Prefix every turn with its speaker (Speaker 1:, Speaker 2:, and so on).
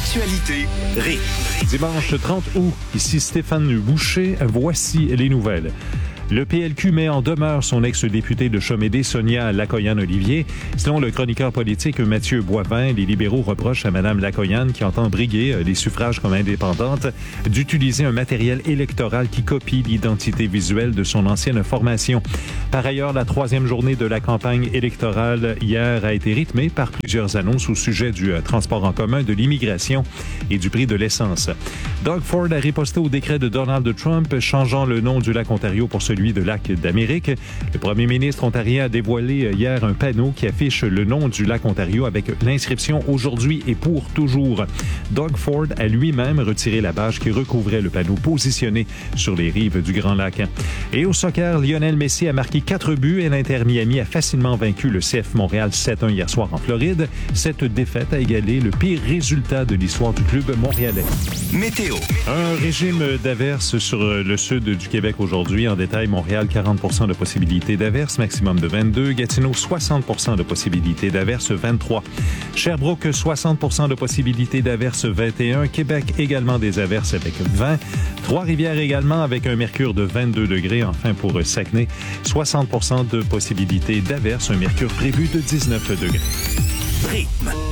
Speaker 1: L'actualité rythme.
Speaker 2: Dimanche 30 août, ici Stéphane Boucher, voici les nouvelles. Le PLQ met en demeure son ex-député de Chomédé, Sonia Lacoyan-Olivier. Selon le chroniqueur politique Mathieu Boivin, les libéraux reprochent à Mme Lacoyan, qui entend briguer les suffrages comme indépendante, d'utiliser un matériel électoral qui copie l'identité visuelle de son ancienne formation. Par ailleurs, la troisième journée de la campagne électorale hier a été rythmée par plusieurs annonces au sujet du transport en commun, de l'immigration et du prix de l'essence. Doug Ford a riposté au décret de Donald Trump changeant le nom du lac Ontario pour celui de lac d'Amérique. Le premier ministre ontarien a dévoilé hier un panneau qui affiche le nom du lac Ontario avec l'inscription « Aujourd'hui et pour toujours ». Doug Ford a lui-même retiré la bâche qui recouvrait le panneau positionné sur les rives du Grand Lac. Et au soccer, Lionel Messi a marqué 4 buts et l'Inter Miami a facilement vaincu le CF Montréal 7-1 hier soir en Floride. Cette défaite a égalé le pire résultat de l'histoire du club montréalais.
Speaker 1: Météo.
Speaker 2: Un régime d'averses sur le sud du Québec aujourd'hui. En détail, Montréal, 40 de possibilité d'averses, maximum de 22. Gatineau, 60 de possibilité d'averses, 23. Sherbrooke, 60 de possibilité d'averses, 21. Québec, également des averses avec 20. Trois-Rivières également avec un mercure de 22 degrés. Enfin, pour Saguenay, 60 de possibilité d'averses, un mercure prévu de 19 degrés.
Speaker 1: Rythme.